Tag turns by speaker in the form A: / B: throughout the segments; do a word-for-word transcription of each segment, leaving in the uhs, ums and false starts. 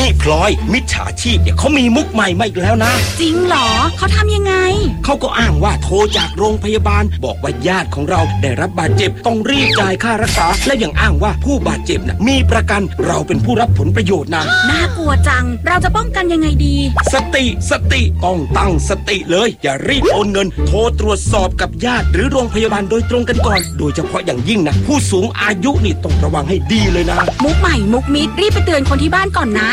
A: นี่พลอยมิจฉาชีพเนี่ยเขามีมุกใหม่มาอีกแล้วนะ
B: จริงเหรอเขาทำยังไง
A: เขาก็อ้างว่าโทรจากโรงพยาบาลบอกว่าญาติของเราได้รับบาดเจ็บต้องรีบจ่ายค่ารักษาและยังอ้างว่าผู้บาดเจ็บนะมีประกันเราเป็นผู้รับผลประโยชน์นะ
B: น่ากลัวจังเราจะป้องกันยังไงดี
A: สติสติต้องตั้งสติเลยอย่ารีบโอนเงินโทรตรวจสอบกับญาติหรือโรงพยาบาลโดยตรงกันก่อนโดยเฉพาะอย่างยิ่งนะผู้สูงอายุนี่ต้องระวังให้ดีเลยนะ
B: มุกใหม่มุกมิดรีบไปเตือนคนที่บ้านก่อนนะ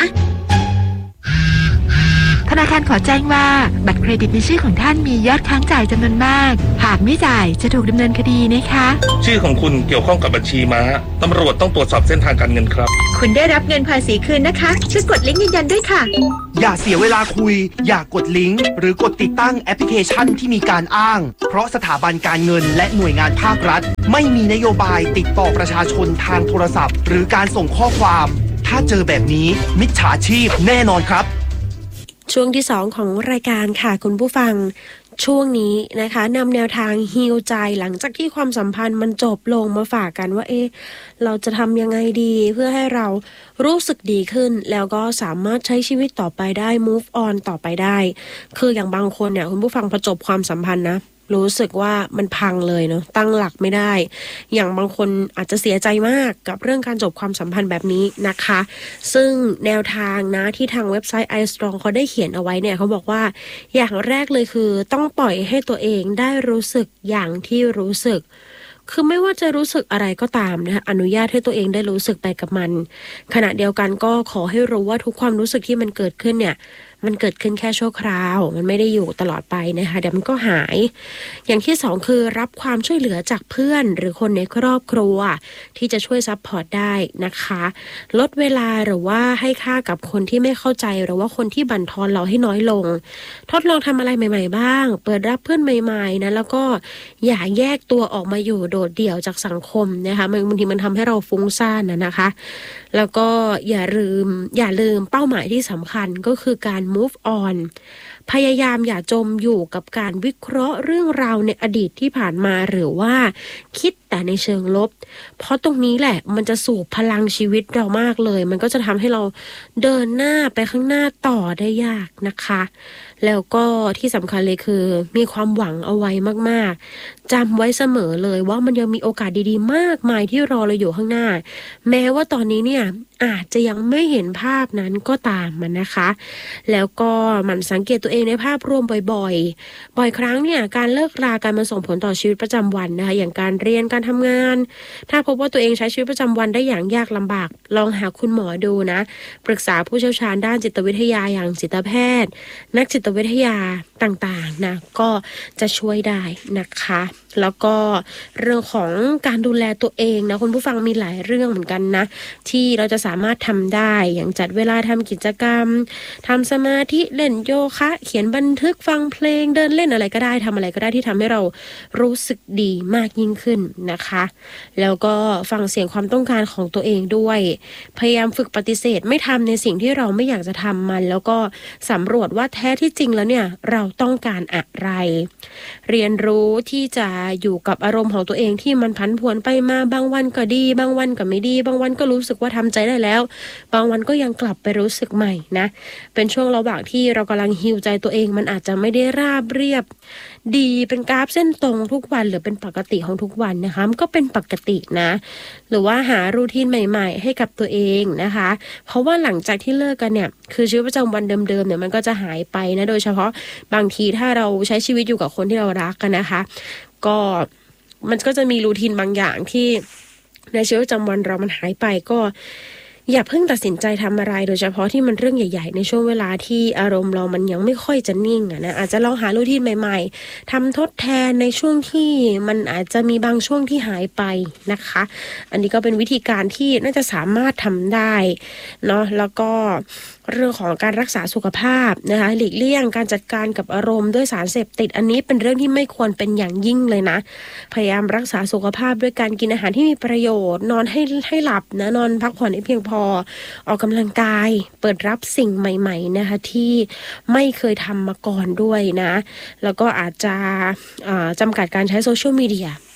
C: ธนาคารขอแจ้งว่าบัตรเครดิตในชื่อของท่านมียอดค้างจ่ายจำนวนมากหากไม่จ่ายจะถูกดำเนินคดีนะคะ
D: ชื่อของคุณเกี่ยวข้องกับบัญชีม้าตำรวจต้องตรวจสอบเส้นทางการเงินครับ
C: คุณได้รับเงินภาษีคืนนะคะช่วยกดลิงก์ยืนยันด้วยค่ะ
E: อย่าเสียเวลาคุยอย่ากดลิงก์หรือกดติดตั้งแอปพลิเคชันที่มีการอ้างเพราะสถาบันการเงินและหน่วยงานภาครัฐไม่มีนโยบายติดต่อประชาชนทางโทรศัพท์หรือการส่งข้อความถ้าเจอแบบนี้มิจฉาชีพแน่นอนครับ
F: ช่วงที่สองของรายการค่ะคุณผู้ฟังช่วงนี้นะคะนำแนวทางฮีลใจหลังจากที่ความสัมพันธ์มันจบลงมาฝากกันว่าเอ๊ะเราจะทำยังไงดีเพื่อให้เรารู้สึกดีขึ้นแล้วก็สามารถใช้ชีวิตต่อไปได้ move on ต่อไปได้คืออย่างบางคนเนี่ยคุณผู้ฟังพอจบความสัมพันธ์นะรู้สึกว่ามันพังเลยเนาะตั้งหลักไม่ได้อย่างบางคนอาจจะเสียใจมากกับเรื่องการจบความสัมพันธ์แบบนี้นะคะซึ่งแนวทางนะที่ทางเว็บไซต์ iStrong เขาได้เขียนเอาไว้เนี่ยเขาบอกว่าอย่างแรกเลยคือต้องปล่อยให้ตัวเองได้รู้สึกอย่างที่รู้สึกคือไม่ว่าจะรู้สึกอะไรก็ตามนะคะอนุญาตให้ตัวเองได้รู้สึกไปกับมันขณะเดียวกันก็ขอให้รู้ว่าทุกความรู้สึกที่มันเกิดขึ้นเนี่ยมันเกิดขึ้นแค่ชั่วคราวมันไม่ได้อยู่ตลอดไปนะคะเดี๋ยวมันก็หายอย่างที่สองคือรับความช่วยเหลือจากเพื่อนหรือคนในครอบครัวที่จะช่วยซัพพอร์ตได้นะคะลดเวลาหรือว่าให้ค่ากับคนที่ไม่เข้าใจหรือว่าคนที่บั่นทอนเราให้น้อยลงทดลองทำอะไรใหม่ๆบ้างเปิดรับเพื่อนใหม่ๆนะแล้วก็อย่าแยกตัวออกมาอยู่โดดเดี่ยวจากสังคมนะคะบางทีมันทำให้เราฟุ้งซ่านนะนะคะแล้วก็อย่าลืมอย่าลืมเป้าหมายที่สำคัญก็คือการ move on พยายามอย่าจมอยู่กับการวิเคราะห์เรื่องราวในอดีตที่ผ่านมาหรือว่าคิดแต่ในเชิงลบเพราะตรงนี้แหละมันจะสูบพลังชีวิตเรามากเลยมันก็จะทำให้เราเดินหน้าไปข้างหน้าต่อได้ยากนะคะแล้วก็ที่สำคัญเลยคือมีความหวังเอาไว้มากๆจำไว้เสมอเลยว่ามันยังมีโอกาสดีๆมากมายที่รอเราอยู่ข้างหน้าแม้ว่าตอนนี้เนี่ยอาจจะยังไม่เห็นภาพนั้นก็ตามมันนะคะแล้วก็มันสังเกตตัวเองในภาพรวมบ่อยๆบ่อยครั้งเนี่ยการเลิกรากันมันส่งผลต่อชีวิตประจำวันนะคะอย่างการเรียนการทำงานถ้าพบว่าตัวเองใช้ชีวิตประจำวันได้อย่างยากลำบากลองหาคุณหมอดูนะปรึกษาผู้เชี่ยวชาญด้านจิตวิทยาอย่างจิตแพทย์นักจิตวิทยาต่างๆนะก็จะช่วยได้นะคะแล้วก็เรื่องของการดูแลตัวเองนะคุณผู้ฟังมีหลายเรื่องเหมือนกันนะที่เราจะสามารถทำได้อย่างจัดเวลาทำกิจกรรมทำสมาธิเล่นโยคะเขียนบันทึกฟังเพลงเดินเล่นอะไรก็ได้ทำอะไรก็ได้ที่ทำให้เรารู้สึกดีมากยิ่งขึ้นนะคะแล้วก็ฟังเสียงความต้องการของตัวเองด้วยพยายามฝึกปฏิเสธไม่ทำในสิ่งที่เราไม่อยากจะทำมันแล้วก็สำรวจว่าแท้ที่จริงแล้วเนี่ยเราต้องการอะไรเรียนรู้ที่จะอยู่กับอารมณ์ของตัวเองที่มันผันผวนไปมาบางวันก็ดีบางวันก็ไม่ดีบางวันก็รู้สึกว่าทำใจได้แล้วบางวันก็ยังกลับไปรู้สึกใหม่นะเป็นช่วงระหว่างที่เรากำลังฮีลใจตัวเองมันอาจจะไม่ได้ราบเรียบดีเป็นกราฟเส้นตรงทุกวันหรือเป็นปกติของทุกวันนะคะมันก็เป็นปกตินะหรือว่าหารูทีนใหม่ๆให้กับตัวเองนะคะเพราะว่าหลังจากที่เลิกกันเนี่ยคือชีวิตประจำวันเดิมๆเนี่ยมันก็จะหายไปนะโดยเฉพาะบางทีถ้าเราใช้ชีวิตอยู่กับคนที่เรารักกันนะคะก็มันก็จะมีรูทีนบางอย่างที่ในชีวิตประจำวันเรามันหายไปก็อย่าเพิ่งตัดสินใจทำอะไรโดยเฉพาะที่มันเรื่องใหญ่ๆในช่วงเวลาที่อารมณ์เรามันยังไม่ค่อยจะนิ่งอ่ะนะอาจจะลองหารูทีนใหม่ๆทำทดแทนในช่วงที่มันอาจจะมีบางช่วงที่หายไปนะคะอันนี้ก็เป็นวิธีการที่น่าจะสามารถทำได้เนาะแล้วก็เรื่องของการรักษาสุขภาพนะคะหลีกเลี่ยงการจัดการกับอารมณ์ด้วยสารเสพติดอันนี้เป็นเรื่องที่ไม่ควรเป็นอย่างยิ่งเลยนะพยายามรักษาสุขภาพด้วยการกินอาหารที่มีประโยชน์นอนให้ให้หลับนะนอนพักผ่อนให้เพียงพอออกกำลังกายเปิดรับสิ่งใหม่ๆนะคะที่ไม่เคยทำมาก่อนด้วยนะแล้วก็อาจจะจำกัดการใช้โซเชียลมีเดีย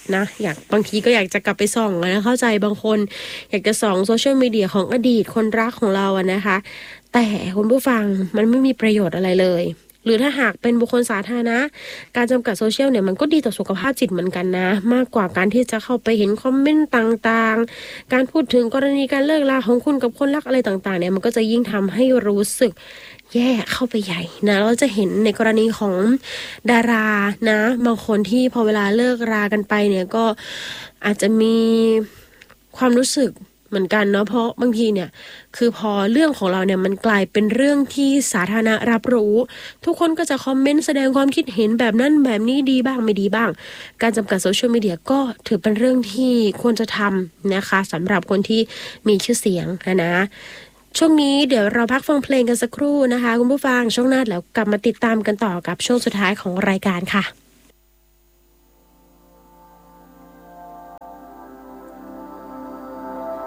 F: นะอยากบางทีก็อยากจะกลับไปส่องนะเข้าใจบางคนอยากจะส่องโซเชียลมีเดียของอดีตคนรักของเราอะนะคะแต่คุณผู้ฟังมันไม่มีประโยชน์อะไรเลยหรือถ้าหากเป็นบุคคลสาธารณะการจำกัดโซเชียลเนี่ยมันก็ดีต่อสุขภาพจิตเหมือนกันนะมากกว่าการที่จะเข้าไปเห็นคอมเมนต์ต่างๆการพูดถึงกรณีการเลิกลาของคุณกับคนรักอะไรต่างๆเนี่ยมันก็จะยิ่งทำให้รู้สึกแย่เข้าไปใหญ่นะเราจะเห็นในกรณีของดารานะบางคนที่พอเวลาเลิกรากันไปเนี่ยก็อาจจะมีความรู้สึกเหมือนกันเนาะเพราะบางทีเนี่ยคือพอเรื่องของเราเนี่ยมันกลายเป็นเรื่องที่สาธารณะรับรู้ทุกคนก็จะคอมเมนต์แสดงความคิดเห็นแบบนั้นแบบนี้ดีบ้างไม่ดีบ้างการจำกัดโซเชียลมีเดียก็ถือเป็นเรื่องที่ควรจะทำนะคะสำหรับคนที่มีชื่อเสียงนะนะช่วงนี้เดี๋ยวเราพักฟังเพลงกันสักครู่นะคะคุณผู้ฟังช่วงหน้าแล้วกลับมาติดตามกันต่อกับช่วงสุดท้ายของรายการค่ะ